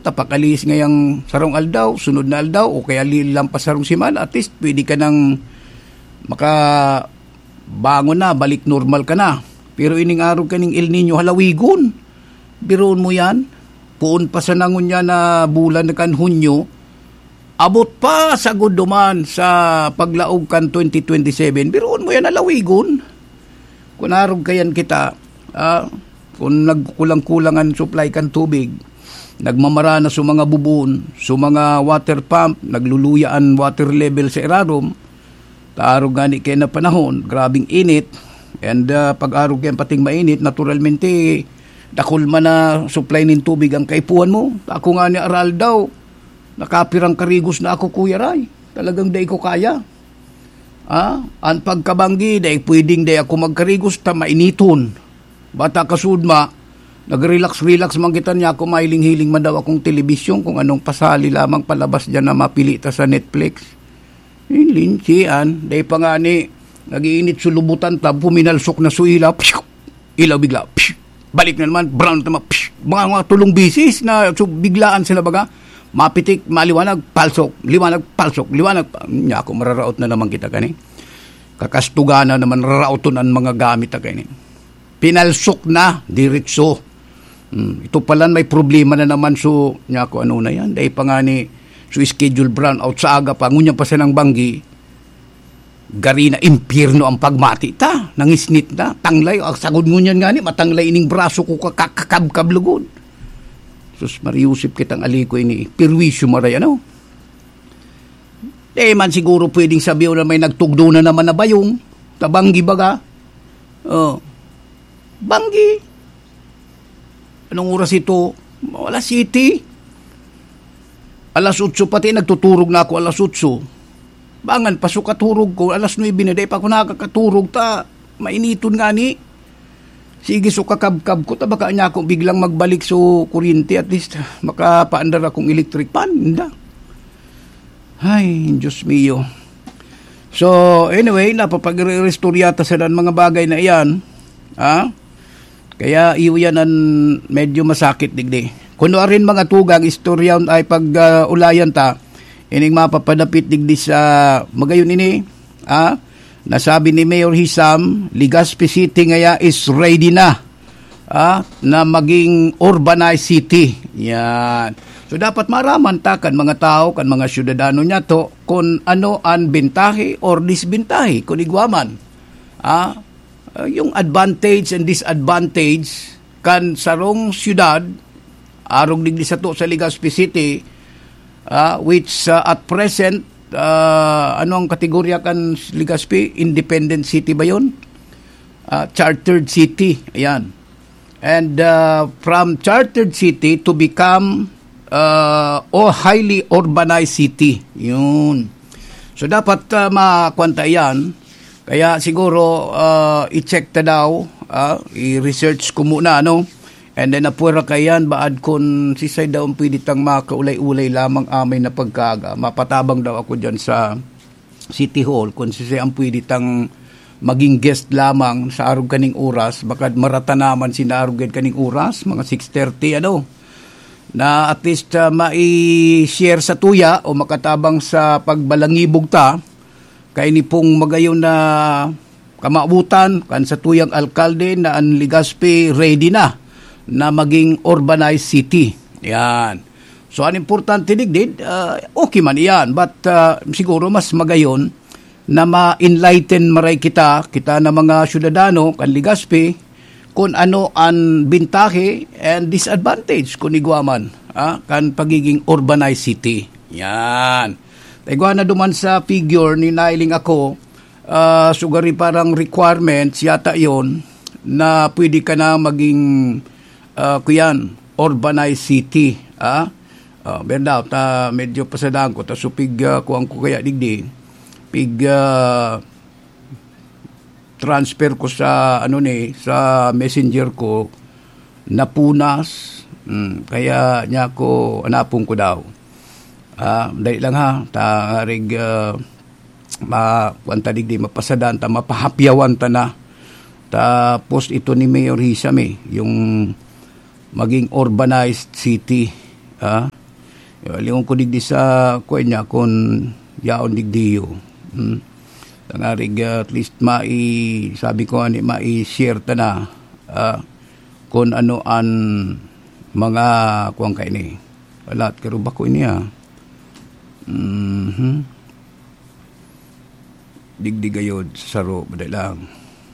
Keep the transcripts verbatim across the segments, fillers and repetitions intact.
tapakalis ngayang sarong aldaw, sunod na aldaw, o kaya lilampas sarong siman, at least pwede ka nang makabangon na, balik normal ka na. Pero ining araw kaning El Nino halawigon. Biroon mo yan, puon pa sa nangon niya na bulan na kan Hunyo, abot pa sa guduman sa paglaog kan twenty twenty-seven, biroon mo yan halawigon. Kung araw kayan kita, ah, kung nagkulang-kulangan supply kan tubig, nagmamara na sa mga bubon, sa mga water pump, nagluluyaan water level sa irarom, taarog gani kaya na panahon, grabing init, and uh, pag-arog yan pating mainit, naturalmente, dakol man na supply ng tubig ang kaipuan mo. Ako nga ni aral daw, nakapirang karigos na ako, Kuya Ray, talagang day ko kaya. Ah, ang pagkabanggi, day pwedeng day ako magkarigos, ta mainiton. Bata kasudma, nag-relax-relax man kita niya ako, mailing-hiling man daw akong telebisyon, kung anong pasali lamang palabas dyan na mapilita sa Netflix. Hilin, siyan, day pa nga ni, nag-iinit sulubutan tab, puminalsok na su ilaw, pshu, ilaw bigla, pshu, balik na naman, brown naman, pshu, mga, mga tulong bisis na so, biglaan sila baga, mapitik, maliwanag, palsok, liwanag, palsok, liwanag, niya ako, mararaot na naman kita kani. Kakastugana naman, rarauton ang mga gamit na kani. Pinalsok na, diretso. Hmm, ito pala may problema na naman so, niya ko ano na yan, dahil pa nga ni so schedule brown out sa aga pa, ngunya pa sa ng banggi, gari na impyerno ang pagmati ta, nangisnit na, tanglay, ang sagod ngunyan nga ni, matanglay ining braso ko kakakabkablugod. Sus, mariusip kitang alikoy ni, pirwisyo maray, ano? Eh man siguro pwedeng sabihin na may nagtugdo na naman na bayong, tabanggi baga, oh, banggi. Anong oras ito? Alas City. Alas utso pati, nagtuturog na ako alas utso. Bangan, pasok katurog ko, alas nuebe na, day pa ako nakakaturog ta, mainiton nga ni. Sige, so kakabkab ko, tabaka niya ako biglang magbalik so kuryente, at least makapaandar akong electric pan. Hindi. Ay, Diyos mio. So, anyway, napapag-restoryata sa mga bagay na iyan. Ha? Kaya iyo yan ang medyo masakit digdi. Kuno rin mga tugang istorya ay pag-ulayan uh, ta, ining mapapadapit digdi sa magayon ini, ah, nasabi ni Mayor Hisam, Legazpi City ngaya is ready na, ah, na maging urbanized city. Yan. So dapat maraman ta kan mga tao, kan mga syudadano niya to, kung ano ang bentahe or disbentahe, kung igwaman. Ah, Uh, yung advantage and disadvantage kan sarong syudad arong digdi sa to sa Legazpi City, uh, which uh, at present uh, ano ang kategorya kan Legazpi, independent city ba yun? Uh, chartered city, ayan. And uh, from chartered city to become uh, o highly urbanized city, yun. So dapat uh, makwanta yan. Kaya siguro uh, i-check ta daw, uh, i-research ko muna, ano, and then apuera kayan, baad kung sisay daw pwede tang makaulay-ulay lamang amay na pagkaga. Mapatabang daw ako dyan sa City Hall, kung sisay ang pwede tang maging guest lamang sa arog kaning oras, baka marata naman sinarog kaning oras, mga six thirty, ano, na at least uh, mai-share sa tuya o makatabang sa pagbalangibog ta, kay ni pong magayon na kamaubutan kan sa tuyang alkalde na ang Legazpi ready na na maging urbanized city. Yan. So ang importante digdid, uh, okay man yan, but uh, siguro mas magayon na ma-enlighten maray kita, kita na mga syudadano kan Legazpi, kung ano ang bintahe and disadvantage kung igwaman, ah, kan pagiging urbanized city. Yan. Taigwa na duman sa figure ni nailing ako, uh, sugari parang requirements yata yon na pwede ka na maging uh, kuyan, urbanized city. Ah? Uh, Berdaw, ta medyo pasadaan ko, ta supig uh, kuang ko kaya digdi, pig uh, transfer ko sa ano ni, sa messenger ko, napunas, hmm, kaya niya ko, anapong ko daw. Ah, dahil lang ha, ta rig uh, ma kwanta digdi mapasadan ta, mapahapyawan ta na. Tapos ito ni Mayor Hisam eh, yung maging urbanized city. Ah, lingon ko digdi sa kuan niya kon yaon digdiyo. Hmm. Tangarig at least mai sabi ko ani mai share ta na ah, kon ano an mga kuan kay ni. Wala karo ba ko niya. Mhm. Digdi gayod sa saro badalang.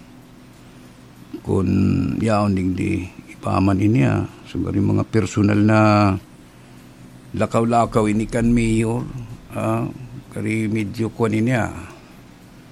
Kun yaon digdi ipaman inya sugar yung mga personal na lakaw-lakaw ini kan mayor ah, kari medyo kuan niya